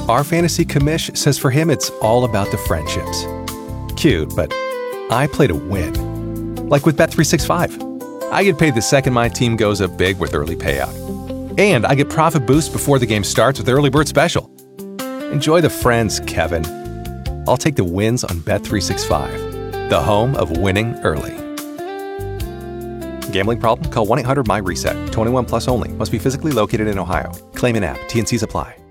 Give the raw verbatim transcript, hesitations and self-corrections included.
Our fantasy commish says for him it's all about the friendships. Cute, but I play to win. Like with Bet three sixty-five. I get paid the second my team goes up big with early payout. And I get profit boost before the game starts with Early Bird Special. Enjoy the friends, Kevin. I'll take the wins on Bet three sixty-five, the home of winning early. Gambling problem? Call one eight hundred M Y RESET. twenty-one plus only. Must be physically located in Ohio. Claim in app. T N Cs apply.